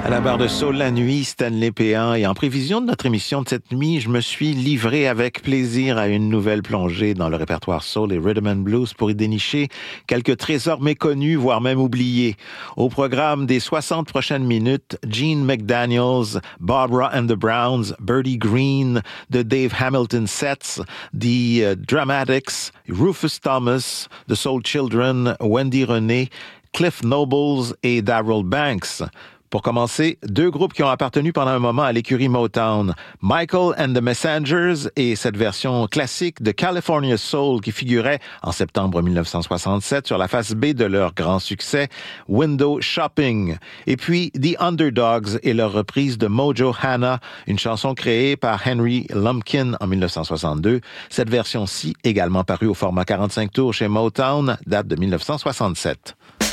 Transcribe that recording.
À la barre de Soul la nuit, Stanley Péan. Et en prévision de notre émission de cette nuit, je me suis livré avec plaisir à une nouvelle plongée dans le répertoire soul et rhythm and blues pour y dénicher quelques trésors méconnus, voire même oubliés. Au programme des 60 prochaines minutes, Gene McDaniels, Barbara and the Browns, Birdie Green, The Dave Hamilton Sets, The Dramatics, Rufus Thomas, The Soul Children, Wendy Renée, Cliff Nobles et Darryl Banks. Pour commencer, deux groupes qui ont appartenu pendant un moment à l'écurie Motown, Michael and the Messengers et cette version classique de California Soul qui figurait en septembre 1967 sur la face B de leur grand succès, Window Shopping. Et puis The Underdogs et leur reprise de Mojo Hannah, une chanson créée par Henry Lumpkin en 1962. Cette version-ci, également parue au format 45 tours chez Motown, date de 1967.